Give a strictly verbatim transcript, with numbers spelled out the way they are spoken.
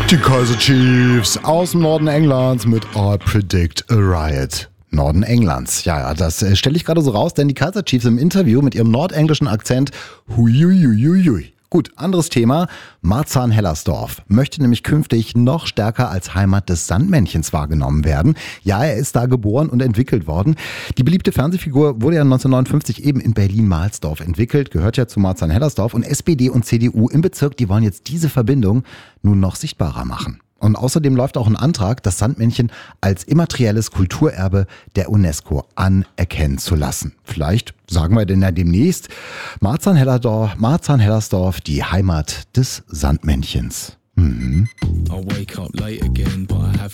Die Kaiser Chiefs aus dem Norden Englands mit I Predict a Riot. Norden Englands. Ja, ja, das äh, stelle ich gerade so raus, denn die Kaiser Chiefs im Interview mit ihrem nordenglischen Akzent, huiuiuiui. Gut, anderes Thema. Marzahn-Hellersdorf möchte nämlich künftig noch stärker als Heimat des Sandmännchens wahrgenommen werden. Ja, er ist da geboren und entwickelt worden. Die beliebte Fernsehfigur wurde ja neunzehnhundertneunundfünfzig eben in Berlin-Mahlsdorf entwickelt, gehört ja zu Marzahn-Hellersdorf, und S P D und C D U im Bezirk, die wollen jetzt diese Verbindung nun noch sichtbarer machen. Und außerdem läuft auch ein Antrag, das Sandmännchen als immaterielles Kulturerbe der UNESCO anerkennen zu lassen. Vielleicht sagen wir denn ja demnächst Marzahn-Hellersdorf, Marzahn-Hellersdorf, die Heimat des Sandmännchens. Mhm.